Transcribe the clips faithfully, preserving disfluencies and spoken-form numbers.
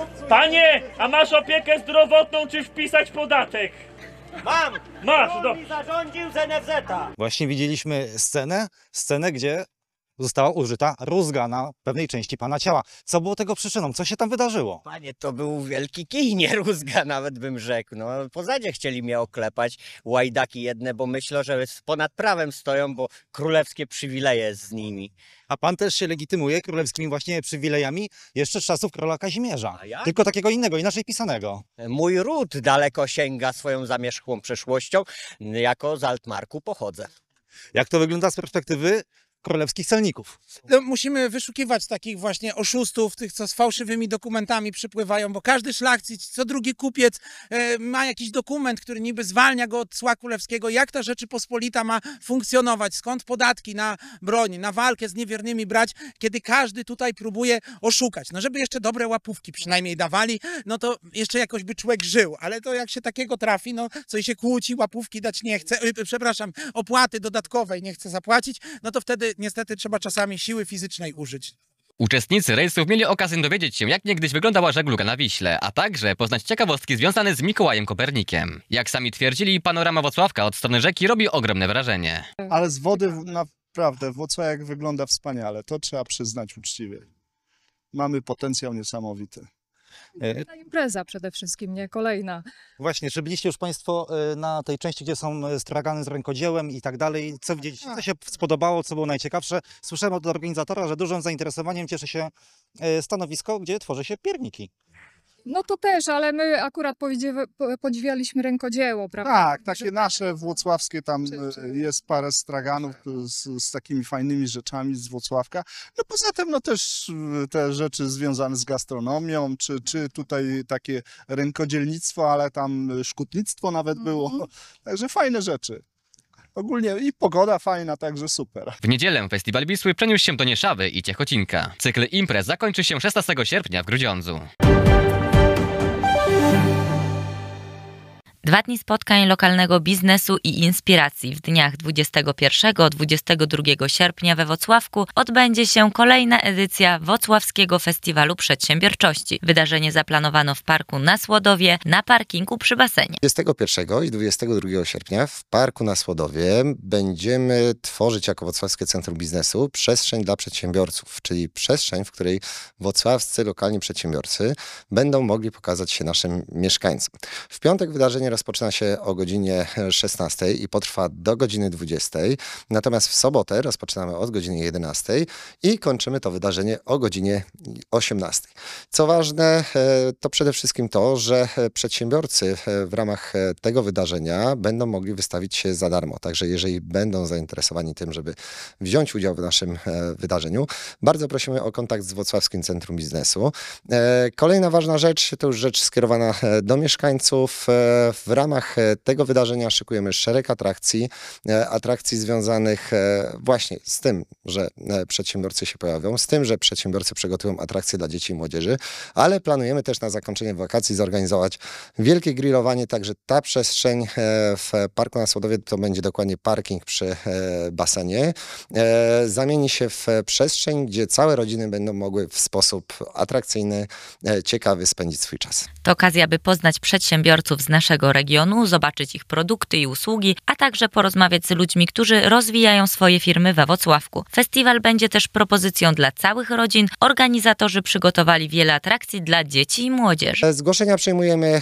Panie, a masz opiekę zdrowotną, czy wpisać podatek? Mam! Masz, On dobrze. mi zarządził z N F Z-a. Właśnie widzieliśmy scenę, scenę, gdzie została użyta rózga na pewnej części pana ciała. Co było tego przyczyną? Co się tam wydarzyło? Panie, to był wielki kij, nie rózga nawet bym rzekł. No, po zadzie chcieli mnie oklepać, łajdaki jedne, bo myślą, że ponad prawem stoją, bo królewskie przywileje z nimi. A pan też się legitymuje królewskimi właśnie przywilejami jeszcze z czasów króla Kazimierza. A ja? Tylko takiego innego, inaczej pisanego. Mój ród daleko sięga swoją zamierzchłą przeszłością, jako z Altmarku pochodzę. Jak to wygląda z perspektywy królewskich celników? No, musimy wyszukiwać takich właśnie oszustów, tych, co z fałszywymi dokumentami przypływają, bo każdy szlachcic, co drugi kupiec e, ma jakiś dokument, który niby zwalnia go od cła królewskiego. Jak ta Rzeczypospolita ma funkcjonować? Skąd podatki na broń, na walkę z niewiernymi brać, kiedy każdy tutaj próbuje oszukać? No żeby jeszcze dobre łapówki przynajmniej dawali, no to jeszcze jakoś by człowiek żył, ale to jak się takiego trafi, no co i się kłóci, łapówki dać nie chce, y, przepraszam, opłaty dodatkowej nie chce zapłacić, no to wtedy niestety trzeba czasami siły fizycznej użyć. Uczestnicy rejsów mieli okazję dowiedzieć się, jak niegdyś wyglądała żegluga na Wiśle, a także poznać ciekawostki związane z Mikołajem Kopernikiem. Jak sami twierdzili, panorama Włocławka od strony rzeki robi ogromne wrażenie. Ale z wody w- naprawdę Włocławek wygląda wspaniale, to trzeba przyznać uczciwie. Mamy potencjał niesamowity. E, Ta impreza przede wszystkim, nie? Kolejna. Właśnie, czy byliście już państwo e, na tej części, gdzie są e, stragany z rękodziełem i tak dalej? Co widzieliście? Co się spodobało, co było najciekawsze? Słyszałem od organizatora, że dużym zainteresowaniem cieszy się e, stanowisko, gdzie tworzy się pierniki. No to też, ale my akurat podziwi- po- podziwialiśmy rękodzieło, prawda? Tak, takie nasze włocławskie, tam Czy- czy- e, jest parę straganów z, z takimi fajnymi rzeczami z Włocławka. No poza tym no też e, te rzeczy związane z gastronomią, czy, czy tutaj takie rękodzielnictwo, ale tam szkutnictwo nawet było. Także fajne rzeczy. Ogólnie i pogoda fajna, także super. W niedzielę festiwal Wisły przeniósł się do Nieszawy i Ciechocinka. Cykl imprez zakończy się szesnastego sierpnia w Grudziądzu. Dwa dni spotkań lokalnego biznesu i inspiracji. W dniach dwudziestego pierwszego do dwudziestego drugiego sierpnia we Włocławku odbędzie się kolejna edycja Włocławskiego Festiwalu Przedsiębiorczości. Wydarzenie zaplanowano w parku na Słodowie, na parkingu przy basenie. dwudziestego pierwszego i dwudziestego drugiego sierpnia w Parku na Słodowie będziemy tworzyć jako Włocławskie Centrum Biznesu przestrzeń dla przedsiębiorców, czyli przestrzeń, w której włocławscy lokalni przedsiębiorcy będą mogli pokazać się naszym mieszkańcom. W piątek wydarzenie rozpoczyna się o godzinie szesnastej i potrwa do godziny dwudziestej, natomiast w sobotę rozpoczynamy od godziny jedenastej i kończymy to wydarzenie o godzinie osiemnastej. Co ważne, to przede wszystkim to, że przedsiębiorcy w ramach tego wydarzenia będą mogli wystawić się za darmo. Także jeżeli będą zainteresowani tym, żeby wziąć udział w naszym wydarzeniu, bardzo prosimy o kontakt z Włocławskim Centrum Biznesu. Kolejna ważna rzecz, to już rzecz skierowana do mieszkańców. W ramach tego wydarzenia szykujemy szereg atrakcji, atrakcji związanych właśnie z tym, że przedsiębiorcy się pojawią, z tym, że przedsiębiorcy przygotują atrakcje dla dzieci i młodzieży, ale planujemy też na zakończenie wakacji zorganizować wielkie grillowanie, także ta przestrzeń w Parku na Słodowie to będzie dokładnie parking przy basenie. Zamieni się w przestrzeń, gdzie całe rodziny będą mogły w sposób atrakcyjny, ciekawy spędzić swój czas. To okazja, by poznać przedsiębiorców z naszego regionu, zobaczyć ich produkty i usługi, a także porozmawiać z ludźmi, którzy rozwijają swoje firmy we Włocławku. Festiwal będzie też propozycją dla całych rodzin. Organizatorzy przygotowali wiele atrakcji dla dzieci i młodzieży. Zgłoszenia przyjmujemy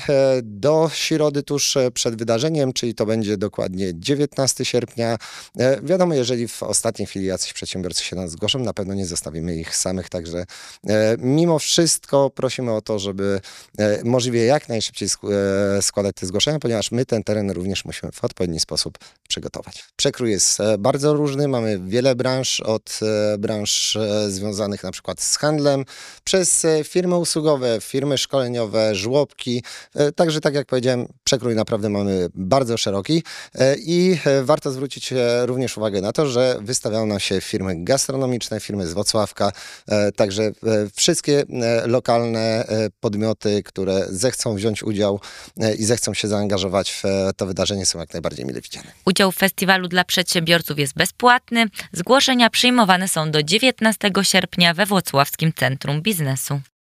do środy tuż przed wydarzeniem, czyli to będzie dokładnie dziewiętnastego sierpnia. Wiadomo, jeżeli w ostatniej chwili jacyś przedsiębiorcy się nas zgłoszą, na pewno nie zostawimy ich samych, także mimo wszystko prosimy o to, żeby możliwie jak najszybciej składać te zgłoszenia, ponieważ my ten teren również musimy w odpowiedni sposób przygotować. Przekrój jest bardzo różny, mamy wiele branż, od branż związanych na przykład z handlem, przez firmy usługowe, firmy szkoleniowe, żłobki, także tak jak powiedziałem, przekrój naprawdę mamy bardzo szeroki i warto zwrócić również uwagę na to, że wystawiają nam się firmy gastronomiczne, firmy z Włocławka, także wszystkie lokalne podmioty, które zechcą wziąć udział i zechcą się zaangażować w to wydarzenie, są jak najbardziej mile widziane. Udział w festiwalu dla przedsiębiorców jest bezpłatny. Zgłoszenia przyjmowane są do dziewiętnastego sierpnia we Włocławskim Centrum Biznesu.